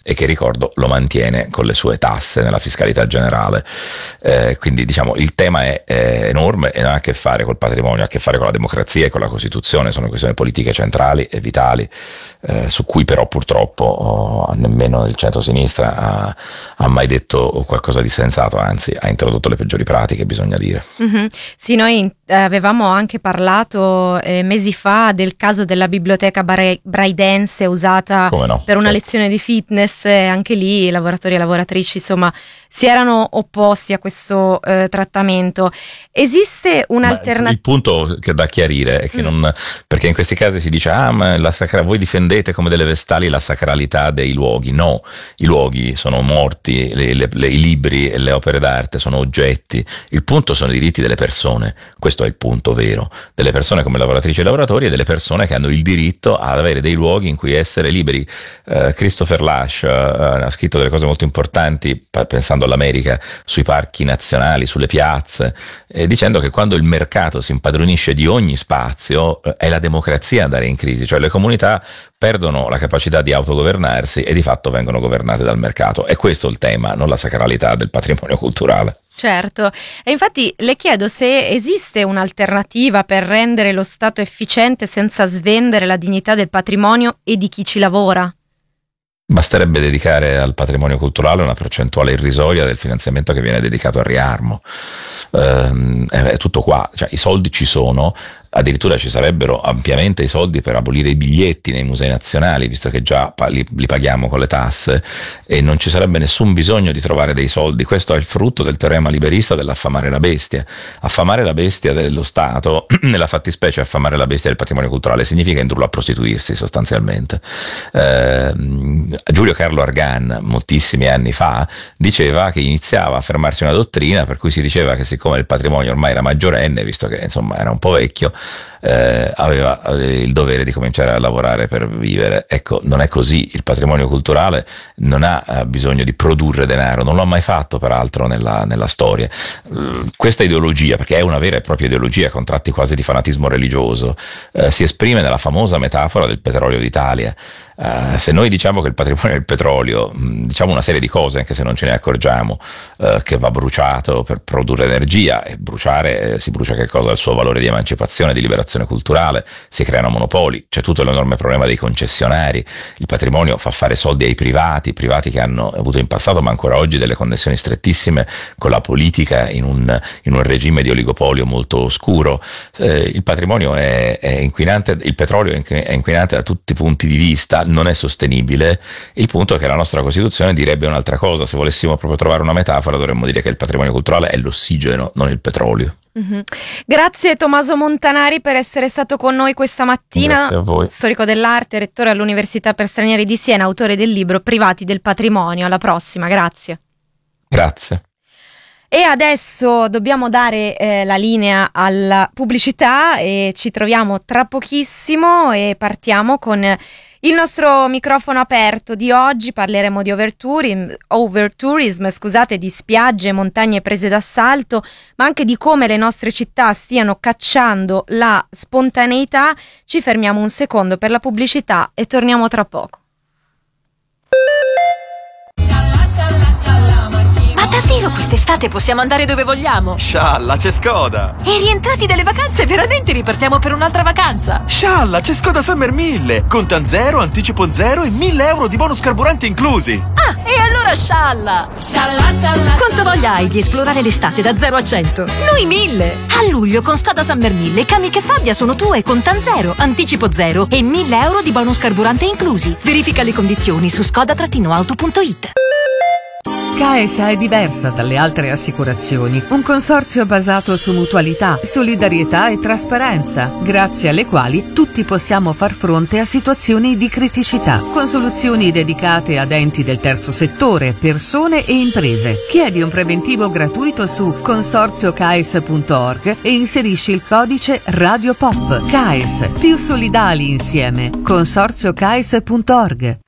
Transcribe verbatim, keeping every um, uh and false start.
e che, ricordo, lo mantiene con le sue tasse nella fiscalità generale. Eh, quindi diciamo il tema è, è enorme e non ha a che fare col patrimonio, ha a che fare con la democrazia e con la Costituzione, sono questioni politiche centrali e vitali, eh, su cui però purtroppo oh, nemmeno il centro-sinistra ha, ha mai detto qualcosa di sensato, anzi ha introdotto le peggiori pratiche, bisogna dire. Mm-hmm. Sì, noi eh, avevamo anche parlato eh, mesi fa del caso della biblioteca Bra- braidense usata no, per una certo. lezione di fitness, e anche lì i lavoratori e lavoratrici insomma si erano opposti a questo eh, trattamento. Esiste un'alternativa? Il punto che da chiarire è che mm. non, perché in questi casi si dice ah ma la sacra, voi difendete come delle vestali la sacralità dei luoghi. No, i luoghi sono morti, le, le, le, i libri e le opere d'arte sono oggetti, il punto sono i diritti delle persone, questo è il punto vero, delle persone come lavoratrici e lavoratori e delle persone che hanno il diritto ad avere dei luoghi in cui essere liberi. uh, Christopher Lasch uh, ha scritto delle cose molto importanti pensando all'America, sui parchi nazionali, sulle piazze, eh, dicendo che quando il mercato si impadronisce di ogni spazio eh, è la democrazia ad andare in crisi, cioè le comunità perdono la capacità di autogovernarsi e di fatto vengono governate dal mercato. È questo il tema, non la sacralità del patrimonio culturale. Certo, e infatti le chiedo se esiste un'alternativa per rendere lo Stato efficiente senza svendere la dignità del patrimonio e di chi ci lavora. Basterebbe dedicare al patrimonio culturale una percentuale irrisoria del finanziamento che viene dedicato al riarmo. Ehm, è tutto qua, cioè, i soldi ci sono, addirittura ci sarebbero ampiamente i soldi per abolire i biglietti nei musei nazionali, visto che già li, li paghiamo con le tasse, e non ci sarebbe nessun bisogno di trovare dei soldi. Questo è il frutto del teorema liberista dell'affamare la bestia. Affamare la bestia dello Stato, nella fattispecie affamare la bestia del patrimonio culturale, significa indurlo a prostituirsi sostanzialmente. Eh, Giulio Carlo Argan, moltissimi anni fa, diceva che iniziava a fermarsi una dottrina per cui si diceva che siccome il patrimonio ormai era maggiorenne, visto che insomma era un po' vecchio, Eh, aveva il dovere di cominciare a lavorare per vivere. Ecco, non è così. Il patrimonio culturale non ha eh, bisogno di produrre denaro, non l'ha mai fatto peraltro nella, nella storia. Uh, questa ideologia, perché è una vera e propria ideologia con tratti quasi di fanatismo religioso, eh, si esprime nella famosa metafora del petrolio d'Italia. Uh, se noi diciamo che il patrimonio è il petrolio, mh, diciamo una serie di cose anche se non ce ne accorgiamo, uh, che va bruciato per produrre energia, e bruciare eh, si brucia che cosa? Il suo valore di emancipazione, di liberazione culturale, si creano monopoli, c'è tutto l'enorme problema dei concessionari, il patrimonio fa fare soldi ai privati, privati che hanno avuto in passato ma ancora oggi delle connessioni strettissime con la politica in un, in un regime di oligopolio molto oscuro. Eh, il patrimonio è, è inquinante, il petrolio è inquinante da tutti i punti di vista, non è sostenibile. Il punto è che la nostra Costituzione direbbe un'altra cosa. Se volessimo proprio trovare una metafora dovremmo dire che il patrimonio culturale è l'ossigeno, non il petrolio. Mm-hmm. Grazie Tommaso Montanari per essere stato con noi questa mattina. Grazie a voi. Storico dell'arte, rettore all'Università per Stranieri di Siena, autore del libro Privati del Patrimonio. Alla prossima, grazie. Grazie. E adesso dobbiamo dare eh, la linea alla pubblicità e ci troviamo tra pochissimo e partiamo con il nostro microfono aperto di oggi. Parleremo di overtourism, overtourism, scusate, di spiagge e montagne prese d'assalto, ma anche di come le nostre città stiano cacciando la spontaneità. Ci fermiamo un secondo per la pubblicità e torniamo tra poco. Ma davvero quest'estate possiamo andare dove vogliamo? Scialla, c'è Skoda! E rientrati dalle vacanze veramente ripartiamo per un'altra vacanza? Scialla, c'è Skoda Summer mille! Contan zero, anticipo zero e mille euro di bonus carburanti inclusi! Ah, e allora scialla! Scialla, scialla! Quanta voglia hai di esplorare l'estate da zero a cento? Noi mille! A luglio con Skoda Summer mille, Kamiq e Fabia sono tue, Contan zero, anticipo zero e mille euro di bonus carburante inclusi. Verifica le condizioni su skoda auto punto it. Caesa è diversa dalle altre assicurazioni, un consorzio basato su mutualità, solidarietà e trasparenza, grazie alle quali tutti possiamo far fronte a situazioni di criticità, con soluzioni dedicate ad enti del terzo settore, persone e imprese. Chiedi un preventivo gratuito su consorzio caes punto org e inserisci il codice Radio Pop. Caes, più solidali insieme. consorzio caes punto org.